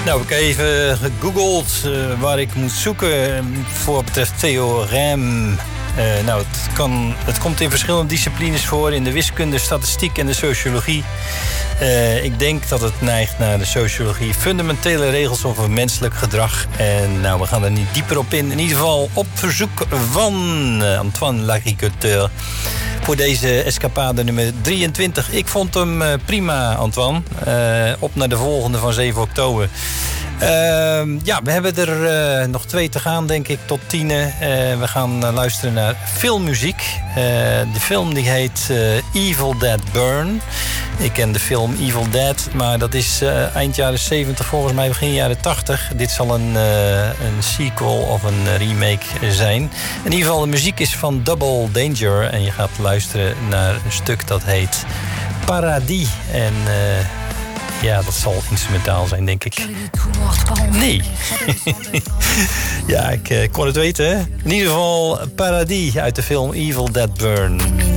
Nou, ik heb even gegoogeld waar ik moet zoeken voor wat betreft theorem. Nou, het komt in verschillende disciplines voor. In de wiskunde, statistiek en de sociologie. Ik denk dat het neigt naar de sociologie. Fundamentele regels over menselijk gedrag. En nou, we gaan er niet dieper op in. In ieder geval op verzoek van Antoine Lagricoteur. Voor deze escapade nummer 23. Ik vond hem prima, Antoine. Op naar de volgende van 7 oktober. Ja, we hebben er nog 2 te gaan, denk ik, tot 10. We gaan luisteren naar filmmuziek. De film die heet Evil Dead Burn. Ik ken de film Evil Dead, maar dat is eind jaren 70, volgens mij begin jaren 80. Dit zal een sequel of een remake zijn. In ieder geval, de muziek is van Double Danger. En je gaat luisteren naar een stuk dat heet Paradis. En ja, dat zal instrumentaal zijn, denk ik. Nee. Ja, ik kon het weten, hè? In ieder geval Paradis uit de film Evil Dead Burn.